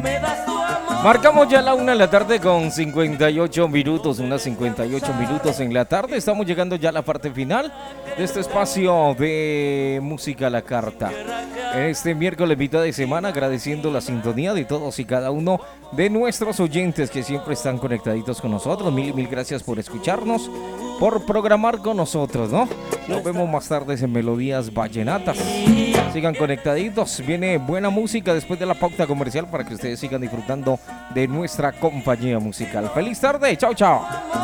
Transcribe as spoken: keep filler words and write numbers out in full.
Marcamos ya la una de la tarde con cincuenta y ocho minutos, unas cincuenta y ocho minutos en la tarde. Estamos llegando ya a la parte final de este espacio de Música a la Carta. En este miércoles mitad de semana, agradeciendo la sintonía de todos y cada uno de nuestros oyentes que siempre están conectaditos con nosotros. Mil y mil gracias por escucharnos, por programar con nosotros, ¿no? Nos vemos más tarde en Melodías Vallenatas. Sigan conectaditos, viene buena música después de la pauta comercial para que ustedes sigan disfrutando de nuestra compañía musical. Feliz tarde, chao, chao.